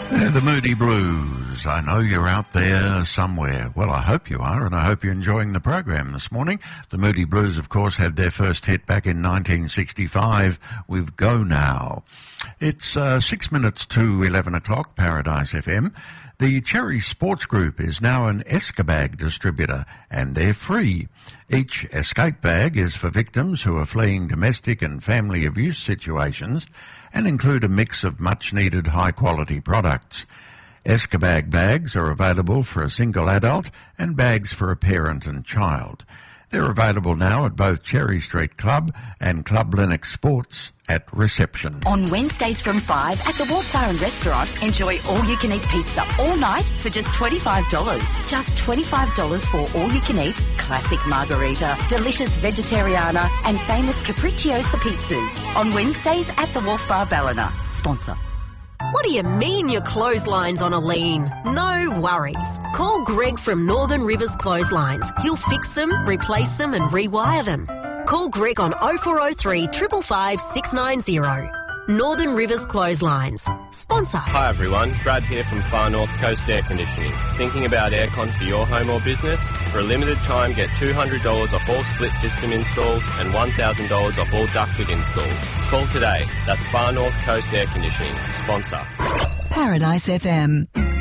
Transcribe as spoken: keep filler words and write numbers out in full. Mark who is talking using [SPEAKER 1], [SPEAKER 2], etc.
[SPEAKER 1] They're the Moody Blues. I know you're out there somewhere. Well, I hope you are, and I hope you're enjoying the program this morning. The Moody Blues, of course, had their first hit back in nineteen sixty-five with Go Now. It's uh, six minutes to eleven o'clock, Paradise F M. The Cherry Sports Group is now an Escabag distributor, and they're free. Each escape bag is for victims who are fleeing domestic and family abuse situations and include a mix of much-needed high-quality products. Escabag bags are available for a single adult and bags for a parent and child. They're available now at both Cherry Street Club and Club Lennox Sports at reception.
[SPEAKER 2] On Wednesdays from five at the Wharf Bar and Restaurant, enjoy all-you-can-eat pizza all night for just twenty-five dollars. Just twenty-five dollars for all-you-can-eat classic margarita, delicious vegetariana and famous capricciosa pizzas. On Wednesdays at the Wharf Bar Ballina. Sponsor.
[SPEAKER 3] What do you mean your clothesline's on a lean? No worries. Call Greg from Northern Rivers Clotheslines. He'll fix them, replace them and rewire them. Call Greg on oh four oh three, five five five, six nine oh. Northern Rivers Clotheslines. Sponsor.
[SPEAKER 4] Hi everyone, Brad here from Far North Coast Air Conditioning. Thinking about aircon for your home or business? For a limited time, get two hundred dollars off all split system installs and one thousand dollars off all ducted installs. Call today. That's Far North Coast Air Conditioning. Sponsor.
[SPEAKER 5] Paradise F M.